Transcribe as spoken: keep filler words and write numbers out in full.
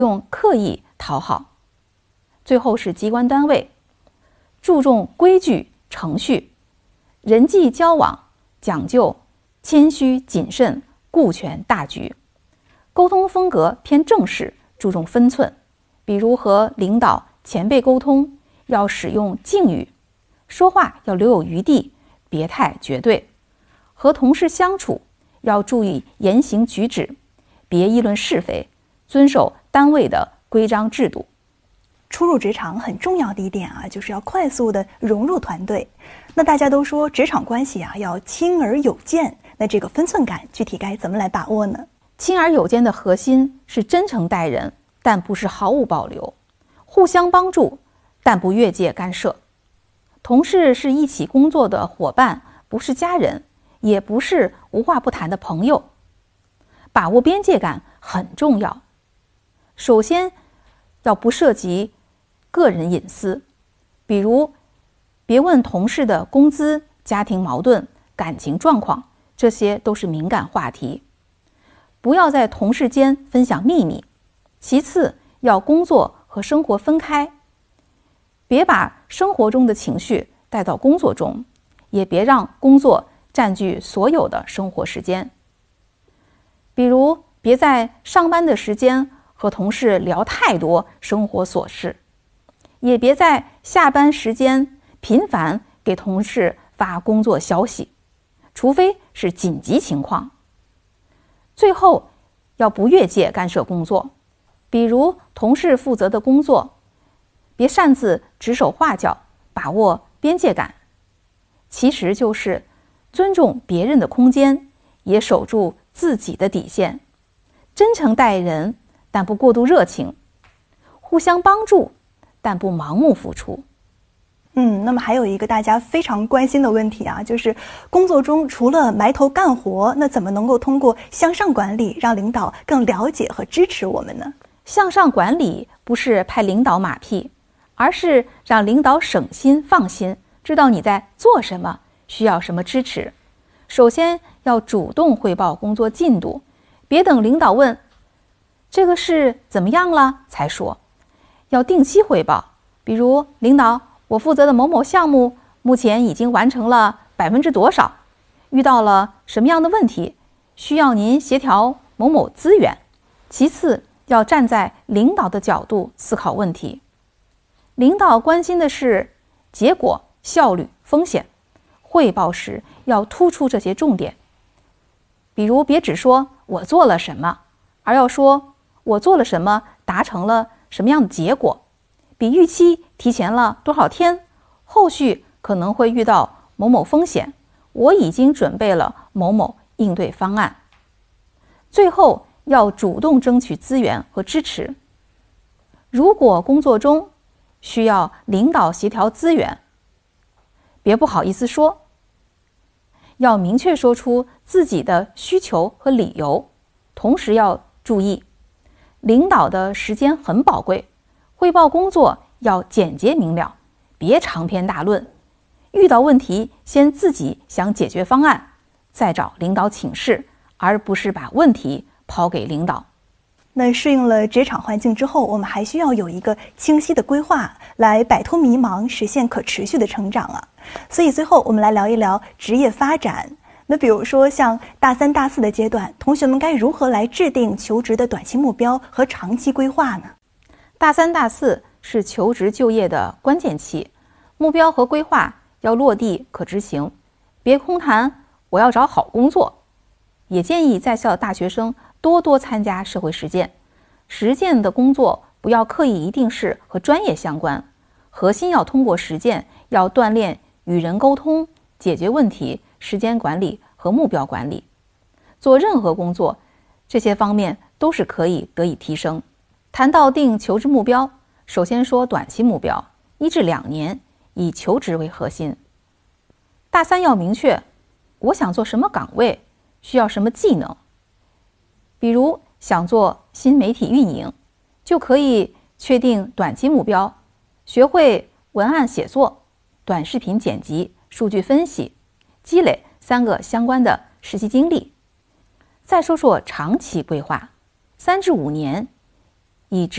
用刻意讨好。最后是机关单位，注重规矩程序，人际交往讲究谦虚谨慎，顾全大局。沟通风格偏正式，注重分寸，比如和领导前辈沟通要使用敬语，说话要留有余地，别太绝对。和同事相处要注意言行举止，别议论是非，遵守单位的规章制度。 初入职场很重要的一点啊，就是要快速的融入团队。那大家都说职场关系啊要亲而有间，那这个分寸感具体该怎么来把握呢？ 亲而有间的核心是真诚待人，但不是毫无保留；互相帮助，但不越界干涉。同事是一起工作的伙伴，不是家人，也不是无话不谈的朋友。把握边界感很重要。首先，要不涉及个人隐私，比如别问同事的工资、家庭矛盾、感情状况，这些都是敏感话题。不要在同事间分享秘密。其次，要工作和生活分开，别把生活中的情绪带到工作中，也别让工作占据所有的生活时间。比如，别在上班的时间和同事聊太多生活琐事，也别在下班时间频繁给同事发工作消息，除非是紧急情况。最后，要不越界干涉工作，比如同事负责的工作，别擅自指手画脚，把握边界感。其实就是尊重别人的空间，也守住自己的底线，真诚待人，但不过度热情，互相帮助，但不盲目付出。 嗯，那么还有一个大家非常关心的问题啊，就是工作中除了埋头干活，那怎么能够通过向上管理让领导更了解和支持我们呢？ 向上管理不是拍领导马屁，而是让领导省心放心，知道你在做什么，需要什么支持。首先要主动汇报工作进度，别等领导问这个事怎么样了才说，要定期汇报。比如，领导，我负责的某某项目目前已经完成了百分之多少，遇到了什么样的问题，需要您协调某某资源。其次，要站在领导的角度思考问题。领导关心的是结果、效率、风险，汇报时要突出这些重点。比如，别只说我做了什么，而要说我做了什么，达成了什么样的结果，比预期提前了多少天，后续可能会遇到某某风险，我已经准备了某某应对方案。最后，要主动争取资源和支持。如果工作中需要领导协调资源，别不好意思说，要明确说出自己的需求和理由。同时要注意，领导的时间很宝贵，汇报工作要简洁明了，别长篇大论。遇到问题，先自己想解决方案，再找领导请示，而不是把问题抛给领导。 那适应了职场环境之后，我们还需要有一个清晰的规划，来摆脱迷茫，实现可持续的成长啊。所以最后我们来聊一聊职业发展。那比如说像大三、大四的阶段，同学们该如何来制定求职的短期目标和长期规划呢？ 大三、大四是求职就业的关键期，目标和规划要落地可执行，别空谈我要找好工作。也建议在校大学生多多参加社会实践，实践的工作不要刻意一定是和专业相关，核心要通过实践，要锻炼与人沟通、解决问题、时间管理和目标管理。做任何工作，这些方面都是可以得以提升。谈到定求职目标，首先说短期目标，一至两年，以求职为核心。大三要明确，我想做什么岗位，需要什么技能。比如想做新媒体运营，就可以确定短期目标，学会文案写作、短视频剪辑、数据分析，积累三个相关的实习经历。再说说长期规划，三至五年，以